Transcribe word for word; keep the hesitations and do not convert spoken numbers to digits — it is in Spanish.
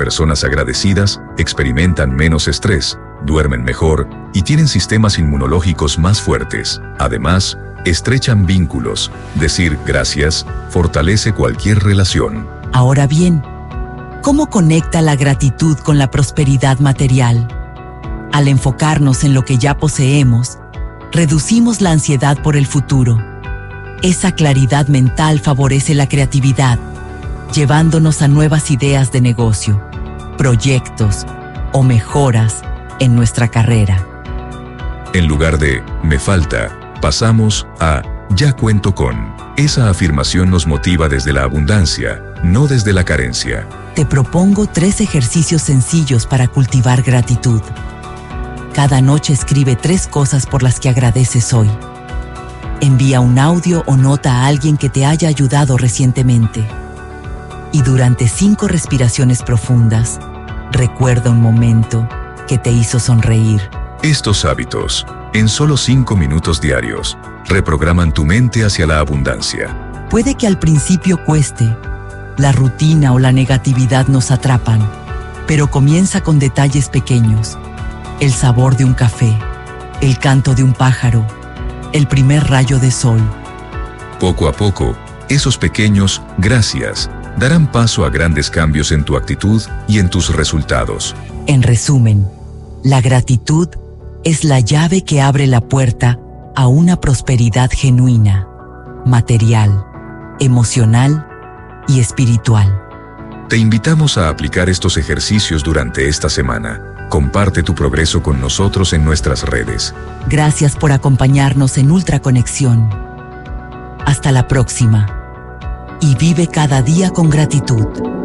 personas agradecidas experimentan menos estrés, duermen mejor y tienen sistemas inmunológicos más fuertes. Además, estrechan vínculos. Decir gracias fortalece cualquier relación. Ahora bien, ¿cómo conecta la gratitud con la prosperidad material? Al enfocarnos en lo que ya poseemos, reducimos la ansiedad por el futuro. Esa claridad mental favorece la creatividad, llevándonos a nuevas ideas de negocio, proyectos o mejoras en nuestra carrera. En lugar de "me falta", pasamos a "ya cuento con". Esa afirmación nos motiva desde la abundancia, no desde la carencia. Te propongo tres ejercicios sencillos para cultivar gratitud. Cada noche escribe tres cosas por las que agradeces hoy. Envía un audio o nota a alguien que te haya ayudado recientemente. Y durante cinco respiraciones profundas, recuerda un momento que te hizo sonreír. Estos hábitos, en solo cinco minutos diarios, reprograman tu mente hacia la abundancia. Puede que al principio cueste, la rutina o la negatividad nos atrapan, pero comienza con detalles pequeños. El sabor de un café, el canto de un pájaro, el primer rayo de sol. Poco a poco, esos pequeños gracias darán paso a grandes cambios en tu actitud y en tus resultados. En resumen, la gratitud es la llave que abre la puerta a una prosperidad genuina, material, emocional y espiritual. Te invitamos a aplicar estos ejercicios durante esta semana. Comparte tu progreso con nosotros en nuestras redes. Gracias por acompañarnos en Ultra Conexión. Hasta la próxima. Y vive cada día con gratitud.